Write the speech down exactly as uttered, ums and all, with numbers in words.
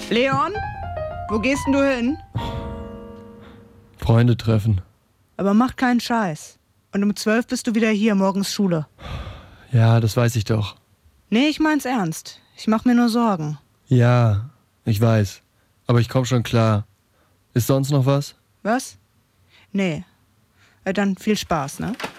Leon? Wo gehst denn du hin? Freunde treffen. Aber mach keinen Scheiß. Und um zwölf bist du wieder hier, morgens Schule. Ja, das weiß ich doch. Nee, ich mein's ernst. Ich mach mir nur Sorgen. Ja, ich weiß. Aber ich komm schon klar. Ist sonst noch was? Was? Nee. Äh, dann viel Spaß, ne?